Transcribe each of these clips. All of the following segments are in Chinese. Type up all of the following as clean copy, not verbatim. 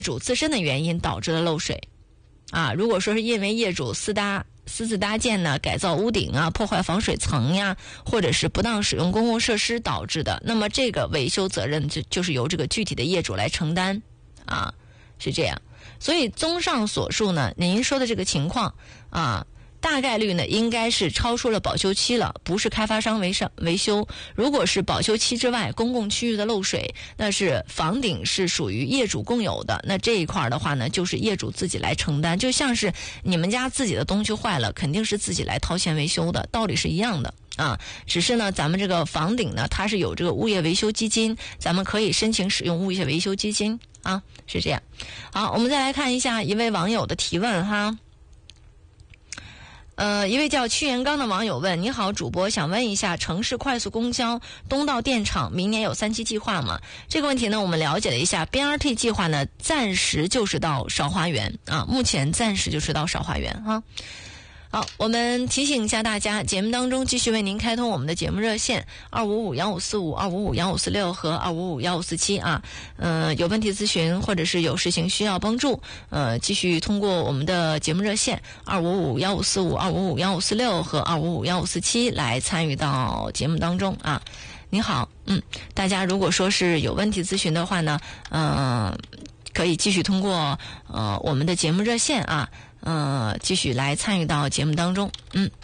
主自身的原因导致了漏水啊。如果说是因为业主私自搭建呢、改造屋顶啊、破坏防水层呀，或者是不当使用公共设施导致的，那么这个维修责任就是由这个具体的业主来承担啊，是这样。所以综上所述呢，您说的这个情况啊，大概率呢应该是超出了保修期了，不是开发商维修。如果是保修期之外公共区域的漏水，那是房顶是属于业主共有的，那这一块的话呢就是业主自己来承担，就像是你们家自己的东西坏了，肯定是自己来掏钱维修的，道理是一样的啊。只是呢咱们这个房顶呢它是有这个物业维修基金，咱们可以申请使用物业维修基金啊，是这样。好，我们再来看一下一位网友的提问哈。一位叫屈元刚的网友问：你好主播，想问一下城市快速公交东到电厂明年有3期计划吗？这个问题呢我们了解了一下， BRT 计划呢暂时就是到韶华园啊，目前暂时就是到韶华园哈。好，我们提醒一下大家，节目当中继续为您开通我们的节目热线2551545、2551546和2551547啊。有问题咨询或者是有事情需要帮助，继续通过我们的节目热线2551545、2551546和2551547来参与到节目当中啊。你好，大家如果说是有问题咨询的话呢，可以继续通过我们的节目热线啊。继续来参与到节目当中。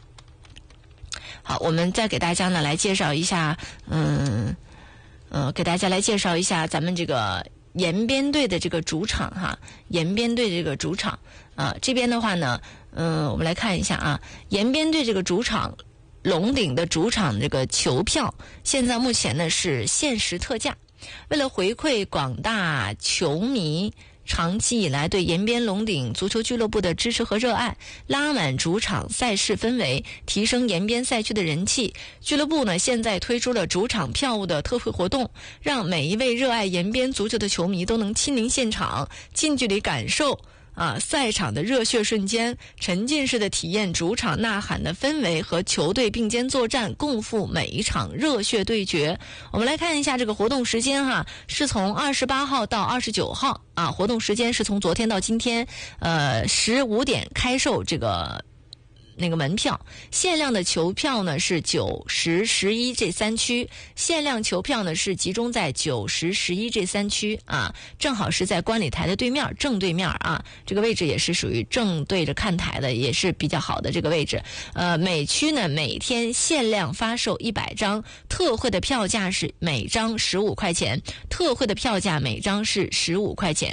好，我们再给大家呢来介绍一下，给大家来介绍一下咱们这个延边队的这个主场哈，延边队这个主场这边的话呢，我们来看一下啊，延边队这个主场龙鼎的主场这个球票，现在目前呢是限时特价，为了回馈广大球迷长期以来对延边龙鼎足球俱乐部的支持和热爱，拉满主场赛事氛围，提升延边赛区的人气。俱乐部呢现在推出了主场票务的特惠活动，让每一位热爱延边足球的球迷都能亲临现场，近距离感受赛场的热血瞬间，沉浸式的体验主场呐喊的氛围和球队并肩作战，共赴每一场热血对决。我们来看一下这个活动时间哈，是从28号到29号啊，活动时间是从昨天到今天，15点开售那个门票，限量的球票呢是9、10、11这3区，限量球票呢是集中在9、10、11这3区啊，正好是在观礼台的对面，正对面啊，这个位置也是属于正对着看台的，也是比较好的这个位置。每区呢每天限量发售100张，特惠的票价是每张15块钱，特惠的票价每张是15块钱。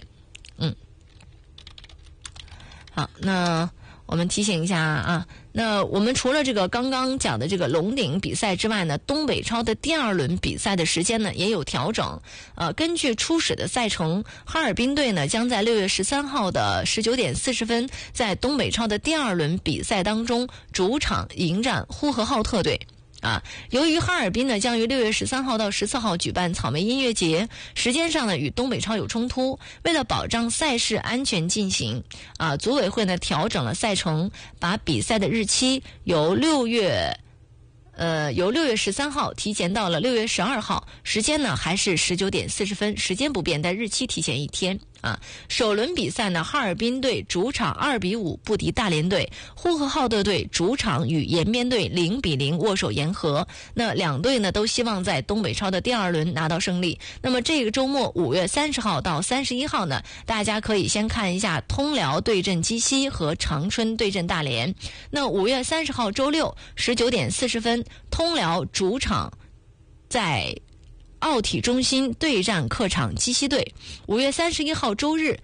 好，那我们提醒一下啊，那我们除了这个刚刚讲的这个龙鼎比赛之外呢，东北超的第2轮比赛的时间呢也有调整。根据初始的赛程，哈尔滨队呢将在6月13号的19点40分，在东北超的第2轮比赛当中主场迎战呼和浩特队。由于哈尔滨呢将于6月13号到14号举办草莓音乐节，时间上呢与东北超有冲突，为了保障赛事安全进行组委会呢调整了赛程，把比赛的日期由6月13号提前到了6月12号，时间呢还是19点40分，时间不变，但日期提前1天。首轮比赛呢，哈尔滨队主场2比5不敌大连队，呼和浩特队主场与延边队0比0握手言和。那两队呢都希望在东北超的第2轮拿到胜利。那么这个周末5月30号到31号呢，大家可以先看一下通辽对阵鸡西和长春对阵大连。那5月30号周六19点40分，通辽主场在奥体中心对战客场鸡西队。5月31号周日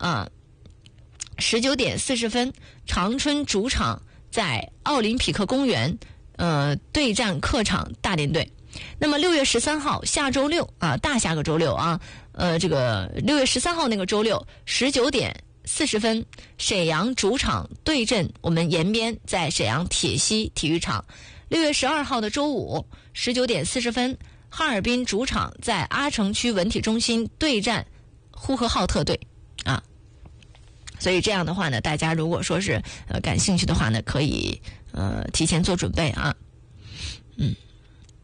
19点40分，长春主场在奥林匹克公园对战客场大连队。那么6月13号下周六大下个周六这个6月13号那个周六19点40分，沈阳主场对阵我们延边，在沈阳铁西体育场。6月12号的周五19点40分，哈尔滨主场在阿城区文体中心对战呼和浩特队所以这样的话呢，大家如果说是感兴趣的话呢，可以提前做准备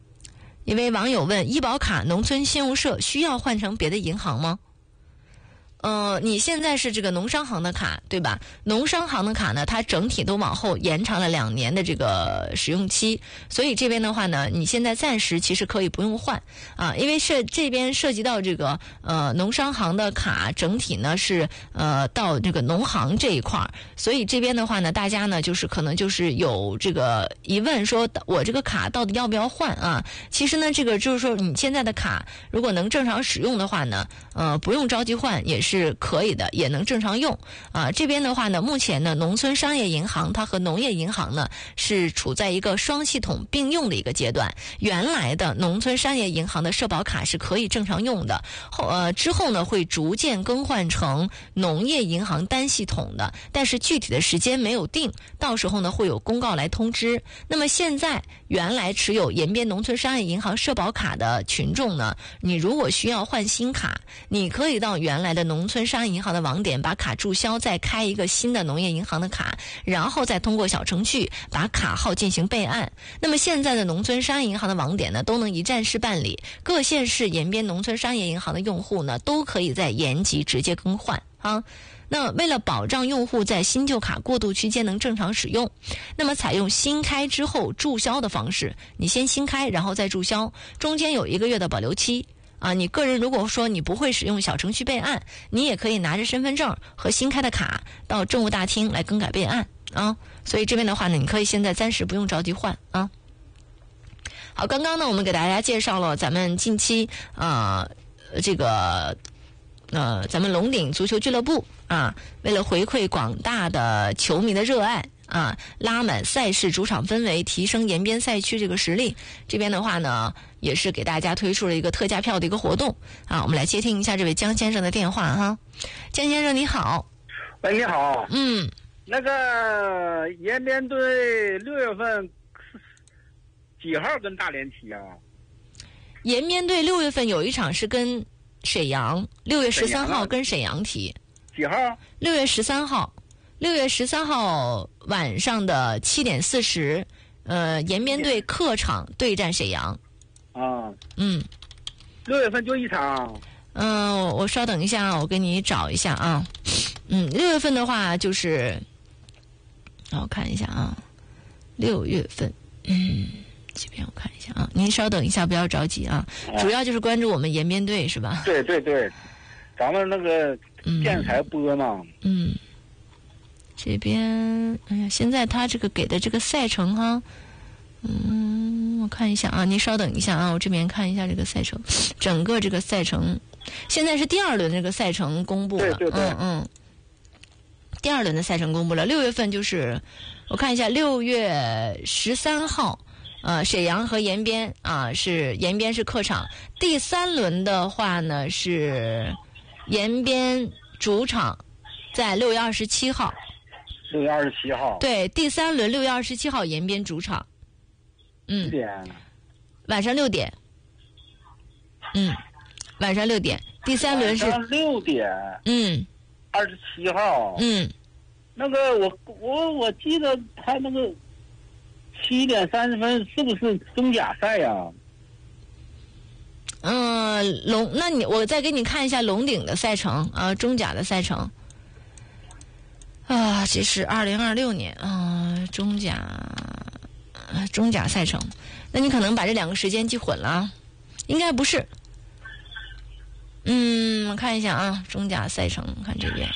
一位网友问：医保卡农村信用社需要换成别的银行吗？ 你现在是这个农商行的卡，对吧？农商行的卡呢，它整体都往后延长了2年的这个使用期，所以这边的话呢，你现在暂时其实可以不用换啊，因为这边涉及到这个农商行的卡，整体呢是到这个农行这一块儿，所以这边的话呢，大家呢就是可能就是有这个疑问，说我这个卡到底要不要换啊？其实呢，这个就是说你现在的卡如果能正常使用的话呢，不用着急换也是可以的，也能正常用啊。这边的话呢，目前呢，农村商业银行它和农业银行呢是处在一个双系统并用的一个阶段。原来的农村商业银行的社保卡是可以正常用的，之后呢会逐渐更换成农业银行单系统的，但是具体的时间没有定，到时候呢会有公告来通知。那么现在原来持有延边农村商业银行社保卡的群众呢，你如果需要换新卡，你可以到原来的农村商业银行的网点把卡注销，再开一个新的农业银行的卡，然后再通过小程序把卡号进行备案。那么现在的农村商业银行的网点呢，都能一站式办理，各县市延边农村商业银行的用户呢，都可以在延吉直接更换啊。那为了保障用户在新旧卡过渡期间能正常使用，那么采用新开之后注销的方式，你先新开然后再注销，中间有1个月的保留期啊。你个人如果说你不会使用小程序备案，你也可以拿着身份证和新开的卡到政务大厅来更改备案啊。所以这边的话呢，你可以现在暂时不用着急换啊。好，刚刚呢我们给大家介绍了咱们近期咱们龙鼎足球俱乐部啊，为了回馈广大的球迷的热爱啊，拉满赛事主场氛围，提升延边赛区这个实力，这边的话呢也是给大家推出了一个特价票的一个活动啊。我们来接听一下这位江先生的电话哈。江先生你好。 喂，你好。 那个延边队6月份几号跟大连踢啊？ 延边队6月份有一场是跟沈阳，6月13号跟沈阳踢。 几号 ？6月13号。6月13号晚上的7点40，延边队客场对战沈阳。 啊。6月份就一场。 我稍等一下啊，我给你找一下啊。6月份的话就是，让我看一下啊，6月份，这边我看一下啊，您稍等一下，不要着急啊。主要就是关注我们延边队是吧？ 对对对，咱们那个电视台播嘛。 这边哎呀，现在他这个给的这个赛程哈，我看一下啊，您稍等一下啊，我这边看一下这个赛程，整个这个赛程，现在是第2轮这个赛程公布了。 对。 第2轮的赛程公布了，6月份就是我看一下，6月13号。沈阳和延边啊，是延边是客场。第3轮的话呢是延边主场，在6月27号。 6月27号。对， 第3轮6月27号延边主场。 几点？ 晚上6点。晚上6点。第3轮是晚上6点。27号。那个我记得他那个。7点30分是不是中甲赛呀？ 那我再给你看一下龙鼎的赛程啊，中甲的赛程啊，这是2026年啊，中甲赛程。那你可能把这2个时间记混了，应该不是。我看一下啊，中甲赛程，看这边。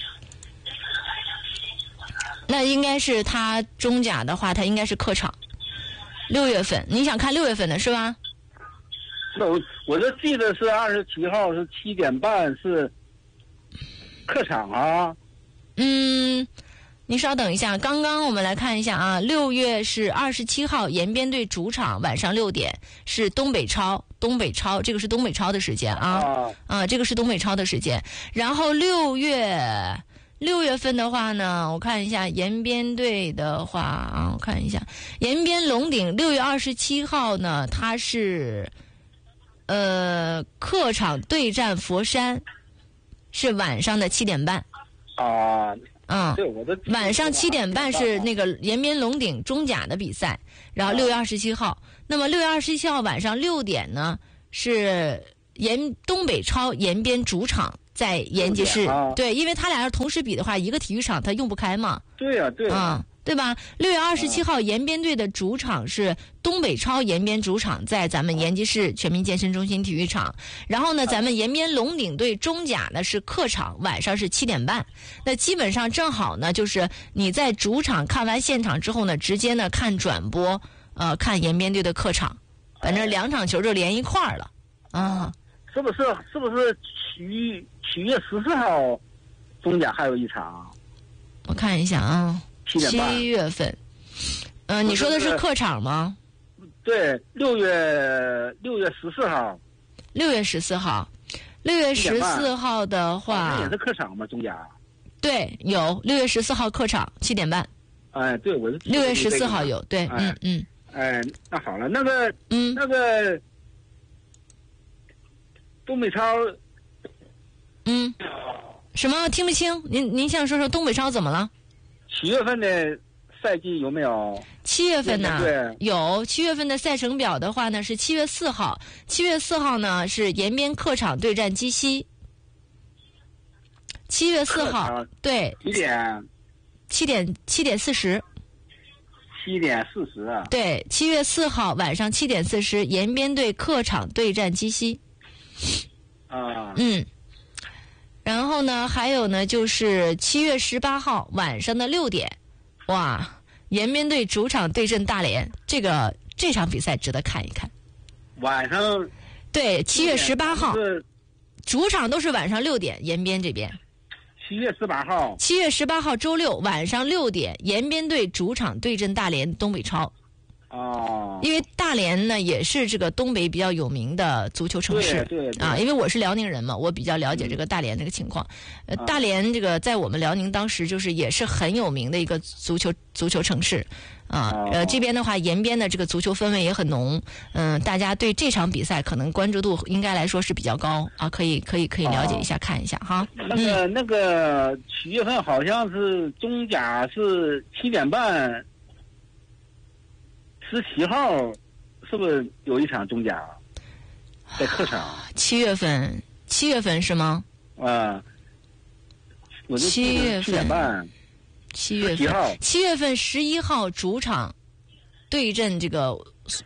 那应该是他中甲的话，他应该是客场。6月份，你想看6月份的是吧？ 那我就记得是27号是7点半是客场啊。 你稍等一下，刚刚我们来看一下啊，6月是27号延边队主场晚上6点是东北超，这个是东北超的时间啊，这个是东北超的时间。然后6月份的话呢，我看一下延边队的话啊，我看一下延边龙鼎6月27号呢，它是客场对战佛山，是晚上的7点半。 对， 晚上7点半是那个延边龙鼎中甲的比赛，然后6月27号。那么6月27号晚上6点呢，是东北超延边主场在延吉市，对，因为他俩要同时比的话，一个体育场他用不开嘛。 对呀，对呀。 对吧？6月27号，延边队的主场是东北超延边主场，在咱们延吉市全民健身中心体育场。然后呢，咱们延边龙鼎队中甲呢是客场，晚上是7点半。那基本上正好呢，就是你在主场看完现场之后呢，直接呢看转播，看延边队的客场，反正2场球就连一块儿了啊。 是不是7月14号，中甲还有一场？ 我看一下啊。7月份，你说的是客场吗？ 对，6月14号。 6月14号，6月14号的话， 那也是客场吗？中甲？ 对，有6月14号客场7点半。 哎，对，我是 6月14号有，对， 哎，那好了，那个东北超， 什么听不清？您想说说东北超怎么了 ？7月份的赛季有没有 ？7月份呢？ 对， 有7月份的赛程表的话呢，是7月4号。7月4号呢是延边客场对战鸡西。7月4号，对。 几点 ？7点40。 7点40啊。 对，7月4号晚上7点40，延边队客场对战鸡西。 啊。 然后呢，还有呢，就是7月18号晚上的6点，哇，延边队主场对阵大连，这场比赛值得看一看。 晚上。 对，7月18号，主场都是晚上6点，延边这边。 7月18号。 7月18号周六晚上6点，延边队主场对阵大连东北超。因为大连呢也是这个东北比较有名的足球城市， 对啊，因为我是辽宁人嘛，我比较了解这个大连这个情况。大连这个在我们辽宁当时就是也是很有名的一个足球城市，这边的话延边的这个足球氛围也很浓，大家对这场比赛可能关注度应该来说是比较高啊，可以了解一下看一下哈。 那个7月份好像是中甲是7点半。17号是不是有一场中甲在客场 ？7月份是吗？ 啊，我就 7月份 7点半。 7月份7月份11号主场对阵这个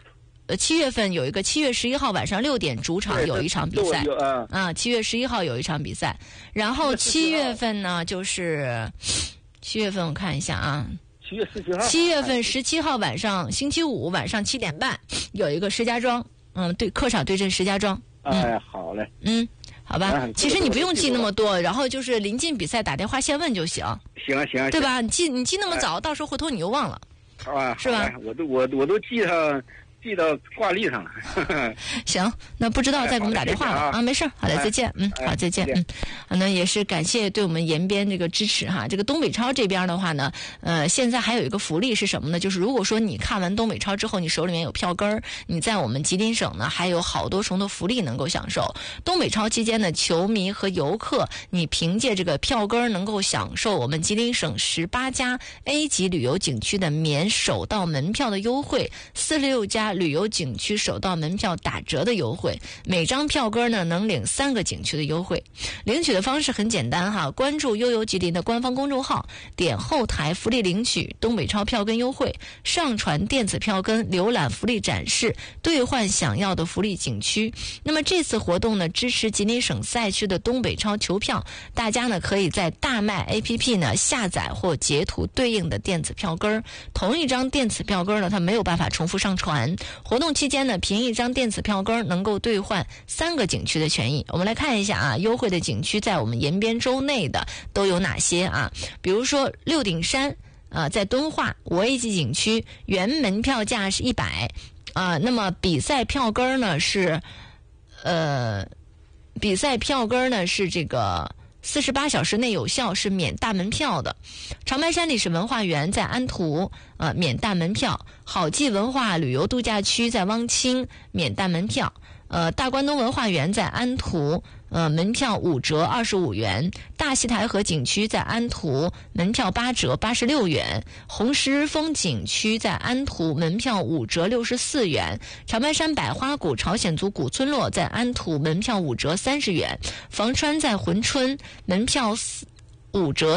7月份有一个7月11号晚上6点主场有一场比赛7月11号有一场比赛，然后7月份呢就是7月份我看一下啊。7月份17号晚上星期五晚上7点半有一个石家庄，对，客场对阵石家庄。 哎，好嘞。 好吧。其实你不用记那么多，然后就是临近比赛打电话先问就行。 行。 对吧？你记那么早，到时候回头你又忘了。是吧？ 我都记到挂历上了。 行，那不知道再给我们打电话了啊？没事，好的，再见。好，再见。那也是感谢对我们延边这个支持哈。这个东北超这边的话呢，现在还有一个福利是什么呢？就是如果说你看完东北超之后，你手里面有票根儿，你在我们吉林省呢还有好多重的福利能够享受。东北超期间呢，球迷和游客你凭借这个票根儿能够享受我们吉林省18家 A 级旅游景区的免首到门票的优惠，46家旅游景区首到门票打折的优惠，每张票根呢能领3个景区的优惠。领取的方式很简单哈，关注悠游吉林的官方公众号，点后台福利领取东北超票根优惠，上传电子票根，浏览福利展示，兑换想要的福利景区。那么这次活动呢，支持吉林省赛区的东北超球票，大家呢可以在大麦 APP 呢下载或截图对应的电子票根，同一张电子票根呢它没有办法重复上传。活动期间呢，凭一张电子票根能够兑换3个景区的权益。我们来看一下啊，优惠的景区在我们延边州内的都有哪些啊？比如说六顶山在敦化5A级景区，原门票价是100那么比赛票根呢是这个48小时内有效，是免大门票的。长白山历史文化园在安图免大门票，好记文化旅游度假区在汪清免大门票，大关东文化园在安图门票5折25元；大戏台河景区在安图门票8折86元；红石风景区在安图门票5折64元；长白山百花谷朝鲜族古村落在安图门票5折30元；房川在珲春门票5折